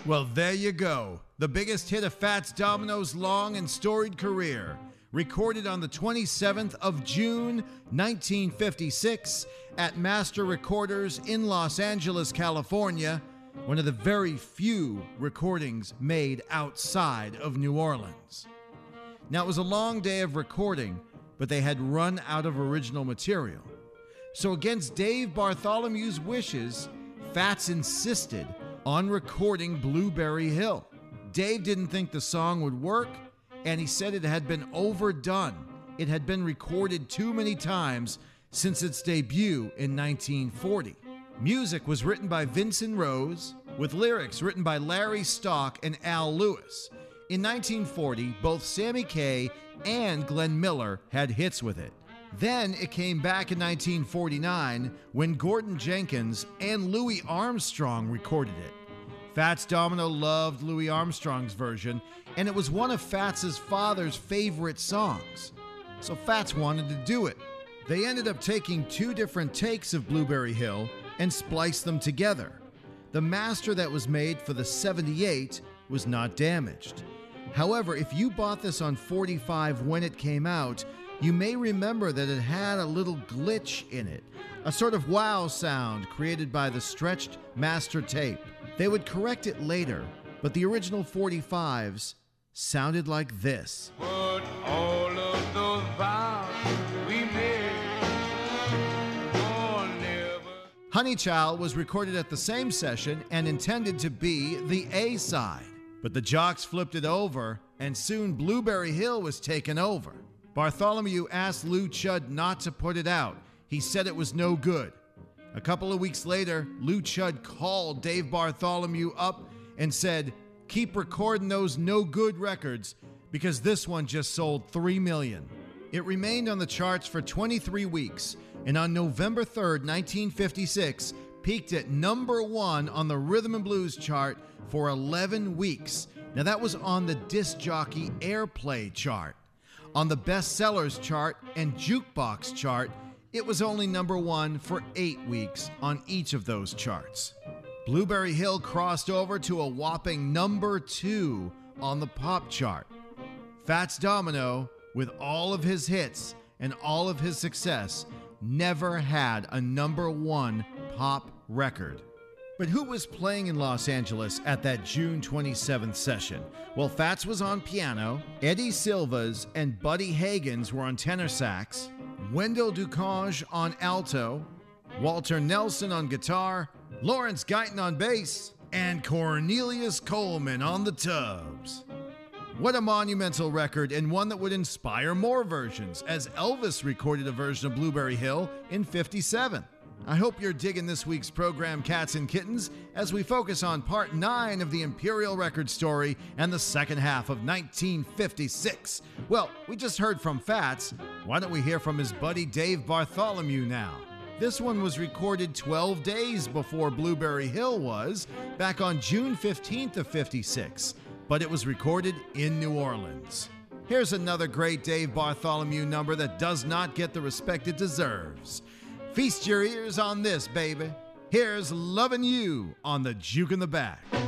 Well, there you go. The biggest hit of Fats Domino's long and storied career. Recorded on the 27th of June, 1956, at Master Recorders in Los Angeles, California, one of the very few recordings made outside of New Orleans. Now, it was a long day of recording, but they had run out of original material. So against Dave Bartholomew's wishes, Fats insisted on recording Blueberry Hill. Dave didn't think the song would work, and he said it had been overdone. It had been recorded too many times since its debut in 1940. Music was written by Vincent Rose, with lyrics written by Larry Stock and Al Lewis. In 1940, both Sammy Kaye and Glenn Miller had hits with it. Then it came back in 1949 when Gordon Jenkins and Louis Armstrong recorded it. Fats Domino loved Louis Armstrong's version, and it was one of Fats's father's favorite songs. So Fats wanted to do it. They ended up taking two different takes of Blueberry Hill and spliced them together. The master that was made for the 78 was not damaged. However, if you bought this on 45 when it came out, you may remember that it had a little glitch in it, a sort of wow sound created by the stretched master tape. They would correct it later, but the original 45s sounded like this. But all of those vows we made, oh, never. Honey Child was recorded at the same session and intended to be the A-side, but the jocks flipped it over, and soon Blueberry Hill was taken over. Bartholomew asked Lou Chudd not to put it out. He said it was no good. A couple of weeks later, Lou Chudd called Dave Bartholomew up and said, "Keep recording those no-good records because this one just sold 3 million. It remained on the charts for 23 weeks, and on November 3rd, 1956, peaked at number 1 on the Rhythm and Blues chart for 11 weeks. Now that was on the disc jockey airplay chart. On the bestsellers chart and jukebox chart, it was only number 1 for 8 weeks on each of those charts. Blueberry Hill crossed over to a whopping number 2 on the pop chart. Fats Domino, with all of his hits and all of his success, never had a number 1 pop record. But who was playing in Los Angeles at that June 27th session? Well, Fats was on piano, Eddie Silvas and Buddy Hagens were on tenor sax, Wendell Ducange on alto, Walter Nelson on guitar, Lawrence Guyton on bass, and Cornelius Coleman on the tubs. What a monumental record, and one that would inspire more versions, as Elvis recorded a version of Blueberry Hill in '57. I hope you're digging this week's program, Cats and Kittens, as we focus on part 9 of the Imperial Record story and the second half of 1956. Well, we just heard from Fats. Why don't we hear from his buddy Dave Bartholomew now? This one was recorded 12 days before Blueberry Hill was, back on June 15th of '56, but it was recorded in New Orleans. Here's another great Dave Bartholomew number that does not get the respect it deserves. Feast your ears on this, baby. Here's Lovin' You on the Juke in the Back.